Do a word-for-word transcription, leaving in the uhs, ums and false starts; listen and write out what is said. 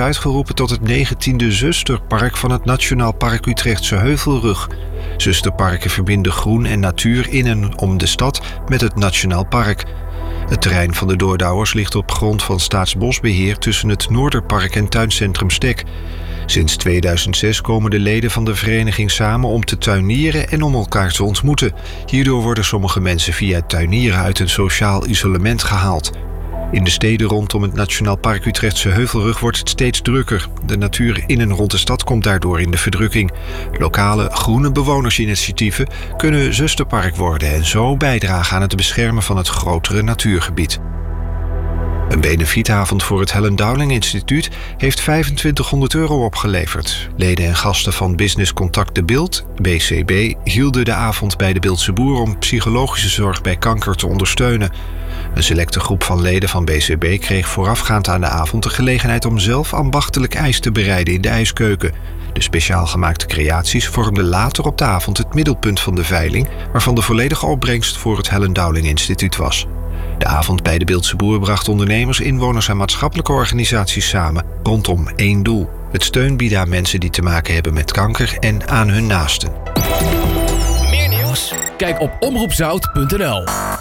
uitgeroepen tot het negentiende zusterpark van het Nationaal Park Utrechtse Heuvelrug. Zusterparken verbinden groen en natuur in en om de stad met het Nationaal Park. Het terrein van de Doordouwers ligt op grond van Staatsbosbeheer tussen het Noorderpark en tuincentrum Stek. Sinds tweeduizend zes komen de leden van de vereniging samen om te tuinieren en om elkaar te ontmoeten. Hierdoor worden sommige mensen via het tuinieren uit een sociaal isolement gehaald. In de steden rondom het Nationaal Park Utrechtse Heuvelrug wordt het steeds drukker. De natuur in en rond de stad komt daardoor in de verdrukking. Lokale groene bewonersinitiatieven kunnen zusterpark worden en zo bijdragen aan het beschermen van het grotere natuurgebied. Een benefietavond voor het Helen Dowling Instituut heeft vijfentwintighonderd euro opgeleverd. Leden en gasten van Business Contact de Bild, B C B, hielden de avond bij de Bildse Boer om psychologische zorg bij kanker te ondersteunen. Een selecte groep van leden van B C B kreeg voorafgaand aan de avond de gelegenheid om zelf ambachtelijk ijs te bereiden in de ijskeuken. De speciaal gemaakte creaties vormden later op de avond het middelpunt van de veiling, waarvan de volledige opbrengst voor het Helen Dowling Instituut was. De avond bij de Bildse Boer bracht ondernemers, inwoners en maatschappelijke organisaties samen rondom één doel: het steun bieden aan mensen die te maken hebben met kanker en aan hun naasten. Meer nieuws? Kijk op omroep zout punt n l.